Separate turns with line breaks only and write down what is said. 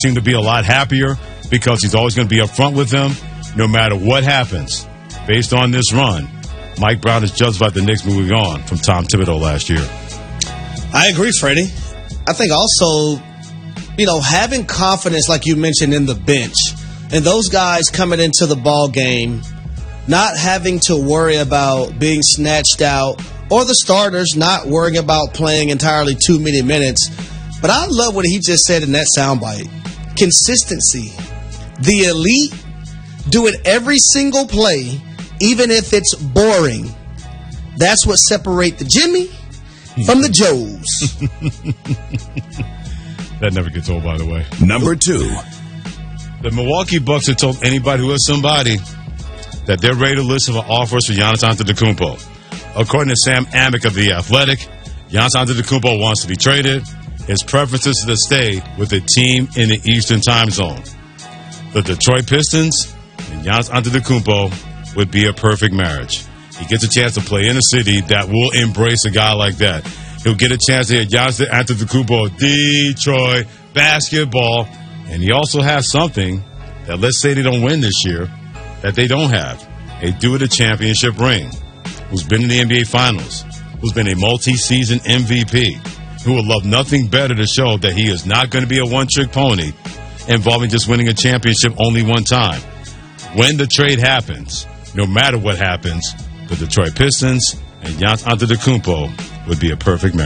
seem to be a lot happier because he's always going to be up front with them no matter what happens. Based on this run, Mike Brown is judged by the Knicks moving on from Tom Thibodeau last year.
I agree, Freddie. I think also, having confidence, like you mentioned, in the bench, and those guys coming into the ball game, not having to worry about being snatched out, or the starters not worrying about playing entirely too many minutes. But I love what he just said in that soundbite. Consistency. The elite do it every single play, even if it's boring. That's what separates the Jimmy from the Joes.
That never gets old, by the way.
Number 2.
The Milwaukee Bucks have told anybody who is somebody that they're ready to listen for offers for Giannis Antetokounmpo. According to Sam Amick of The Athletic, Giannis Antetokounmpo wants to be traded. His preference is to stay with a team in the Eastern time zone. The Detroit Pistons and Giannis Antetokounmpo would be a perfect marriage. He gets a chance to play in a city that will embrace a guy like that. He'll get a chance to hear Giannis Antetokounmpo, Detroit basketball. And he also has something that, let's say they don't win this year, that they don't have. A due-to championship ring, who's been in the NBA Finals, who's been a multi-season MVP, who would love nothing better to show that he is not going to be a one-trick pony involving just winning a championship only one time. When the trade happens, no matter what happens, the Detroit Pistons and Giannis Antetokounmpo would be a perfect marriage.